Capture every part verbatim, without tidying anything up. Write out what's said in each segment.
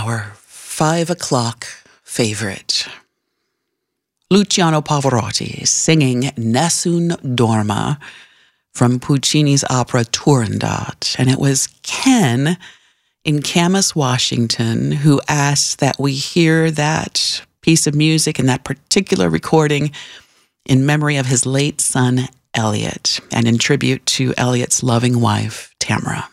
Our five o'clock favorite. Luciano Pavarotti singing Nessun Dorma from Puccini's opera Turandot. And it was Ken in Camas, Washington, who asked that we hear that piece of music and that particular recording in memory of his late son, Elliot, and in tribute to Elliot's loving wife, Tamara.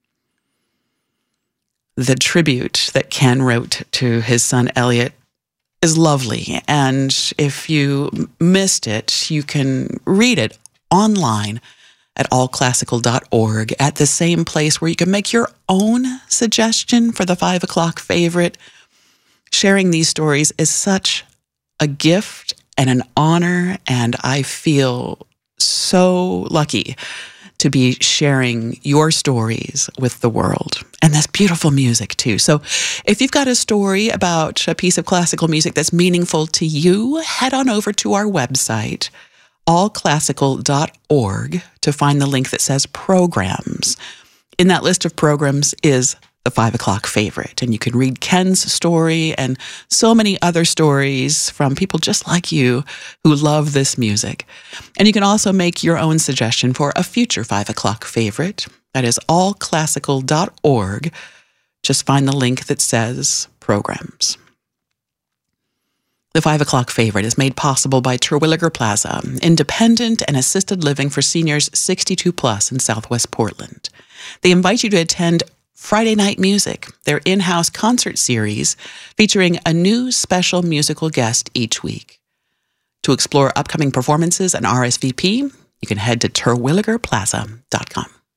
The tribute that Ken wrote to his son, Elliot, is lovely. And if you missed it, you can read it online at all classical dot org at the same place where you can make your own suggestion for the five o'clock favorite. Sharing these stories is such a gift and an honor, and I feel so lucky to be sharing your stories with the world. And that's beautiful music too. So if you've got a story about a piece of classical music that's meaningful to you, head on over to our website, all classical dot org, to find the link that says programs. In that list of programs is the five o'clock favorite. And you can read Ken's story and so many other stories from people just like you who love this music. And you can also make your own suggestion for a future five o'clock favorite. That is all classical dot org. Just find the link that says programs. The five o'clock favorite is made possible by Terwilliger Plaza, independent and assisted living for seniors sixty-two plus in Southwest Portland. They invite you to attend Friday Night Music, their in-house concert series featuring a new special musical guest each week. To explore upcoming performances and R S V P, you can head to terwilliger plaza dot com.